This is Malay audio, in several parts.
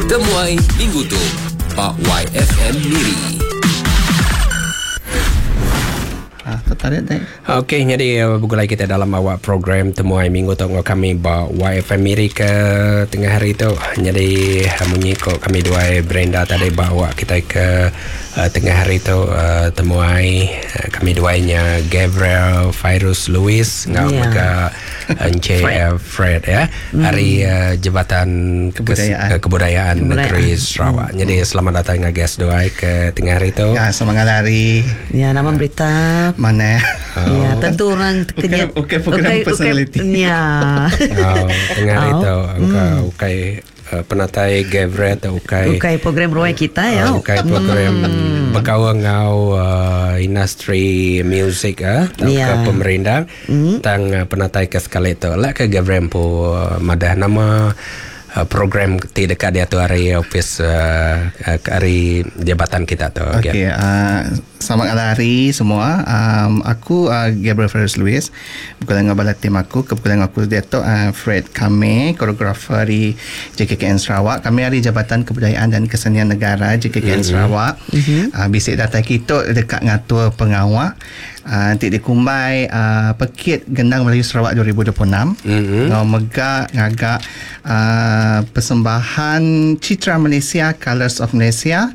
Temuai Minggu tu Pak YFM Miri. Okey, jadi bergulai kita dalam awak program Temuai Minggu tu kami bawa YFM Miri ke tengah hari tu. Jadi mengikut kami dua Brenda tadi bawa kita ke tengah hari tu temuai kami duanya Gabriel Virus Lewis ngau maka Encik Fred ya. Hari Jabatan Kebudayaan Negeri Sarawak. Jadi selamat datang guys dua ke tengah hari tu. Ya, semangat hari. Ya, nama berita Mana? Ya, tentu orang kerja program personality. Ya. Tengah hari tu angka penatai Gabriel atau ukai program ruang kita ya. Ukai program berkawan ngau industri music atau ke pemerintah tang penatai ke sekali tu lah ke Gabriel po madah nama program ti dekat dia tu hari office hari jabatan kita tu. Okey, selamat hari semua. Aku Gabriel Virus Lewis. Bukan dengan bala tim aku, kebetulan aku dia tu Fred Kame, koreografer di JKKN Sarawak. Kami hari Jabatan Kebudayaan dan Kesenian Negara JKKN Sarawak. Bisik data kita dekat ngatur pengawal. Nanti dikumbai Pekit Gendang Melayu Sarawak 2026. Ngau megak ngagak persembahan Citra Malaysia, Colours of Malaysia,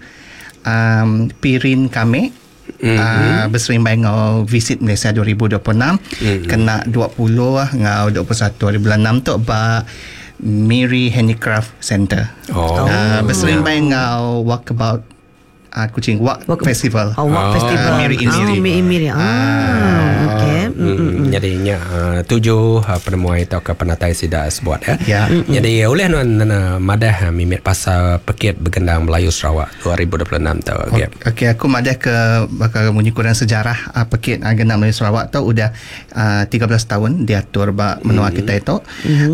Pirin Kame, berserimbang ngau Visit Malaysia 2026, kena 20 ngau 21 hari bulan 6 tu ba Miri Handicraft Center. Berserimbang ngau Walkabout Kuching Walk Festival. Walk Festival. Miri in Miri. Miri. Okey. Jadinya 7 penemuan itu ke penatai sida sebut ya. Jadi oleh nuan madah mimit pasal Pekit Bergendang Melayu Sarawak 2026 tu. Okey, aku madah ke bakal bunyi kurang sejarah Pekit Gendang Melayu Sarawak tu udah 13 tahun diatur menua kita itu.